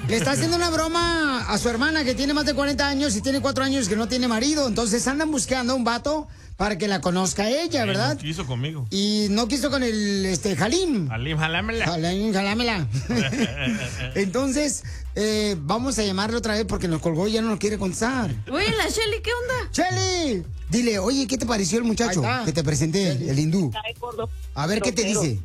Le está haciendo una broma a su hermana que tiene más de 40 años y tiene 4 años que no tiene marido. Entonces andan buscando un vato para que la conozca ella, ¿verdad? No quiso conmigo. Y no quiso con el Halim. Halim, jalámela. Halim, jalámela. Entonces, vamos a llamarle otra vez porque nos colgó y ya no nos quiere contestar. Oye, la Shelly, ¿qué onda? ¡Shelly! Dile, oye, ¿qué te pareció el muchacho que te presenté, el hindú? A ver, ¿qué te dice?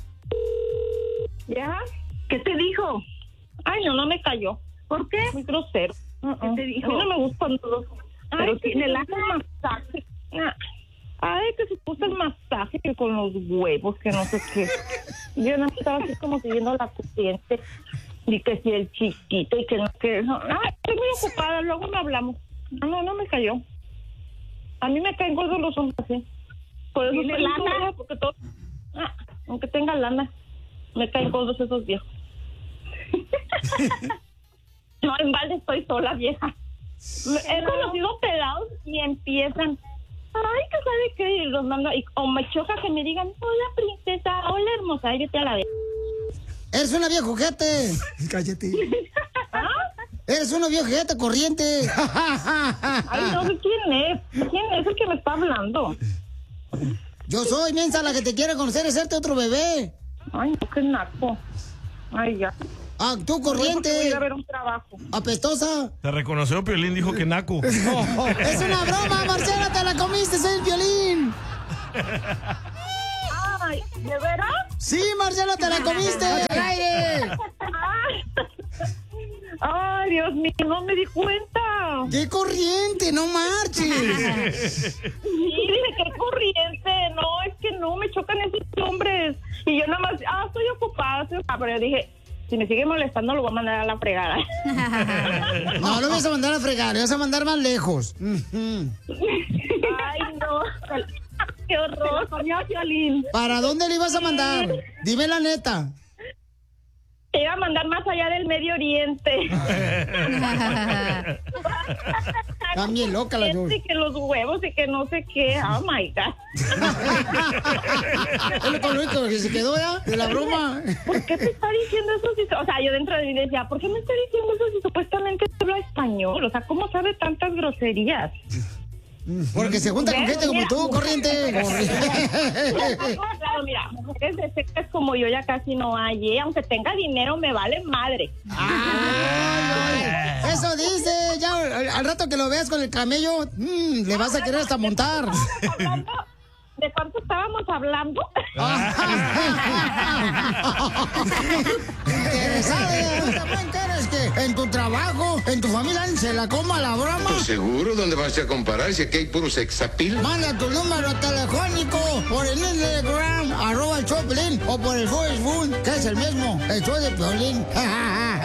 ¿Ya? ¿Qué te dijo? Ay, no me cayó. ¿Por qué? Muy grosero. ¿Qué te dijo? A mí no me gustan todos. Pero tiene el masaje. Ay, que se puso el masaje que con los huevos, que no sé qué. Yo no estaba así como siguiendo la corriente. Y que si el chiquito y que no que... Ay, estoy muy ocupada, luego no hablamos. No me cayó. A mí me caen gordos los hombres así. Por eso ¿Tiene lana? Porque todo... aunque tenga lana, me caen gordos esos viejos. No, en balde estoy sola, vieja. He conocido pelados y empiezan, ay, que sabe qué, y los mando, o me choca que me digan, hola princesa, hola hermosa, y vete a la vez. Eres una vieja ojete. Cállate. ¿Ah? Eres una vieja ojete corriente. Ay, no sé quién es. ¿Quién es el que me está hablando? Yo soy, mensa, la que te quiere conocer, es hacerte otro bebé. Ay, no, qué naco. Ay, ya. Ah, tú corriente. Voy a ir a ver un trabajo. Apestosa. Te reconoció Piolín, dijo que naco. Es una broma, Marcela, te la comiste, soy el Piolín. Ay, ¿de veras? Sí, Marcela, te la comiste al aire. Ay, Dios mío, no me di cuenta. ¡Qué corriente! ¡No marches! Sí, dije, qué corriente. No, es que no, me chocan esos hombres. Y yo nada más, estoy ocupada. Pero yo dije, si me sigue molestando, lo voy a mandar a la fregada. No, lo vas a mandar a fregar, lo vas a mandar más lejos. Ay, no. Qué horror, coño, Violín. ¿Para dónde le ibas a mandar? Dime la neta. Te iba a mandar más allá del Medio Oriente. También loca la dos. Y que los huevos y que no sé qué. Oh my God. Es lo único que se quedó ya de la broma. ¿Por qué te está diciendo eso? O sea, yo dentro de mí decía, ¿por qué me está diciendo eso si supuestamente habla español? O sea, ¿cómo sabe tantas groserías? Porque se junta con gente como tú, corriente. Claro, mira, mujeres de secas como yo ya casi no hay, aunque tenga dinero me vale madre. Ay, eso dice, ya al rato que lo veas con el camello, le vas a querer hasta montar. ¿De cuánto estábamos hablando? Interesada. ¿Quieres que en tu trabajo, en tu familia, se la coma la broma? Pues seguro, ¿dónde vas a comparar si aquí hay puro sexapil? Manda tu número telefónico por el Instagram, @el show de Piolín, o por el Facebook, que es el mismo, el show de Piolín.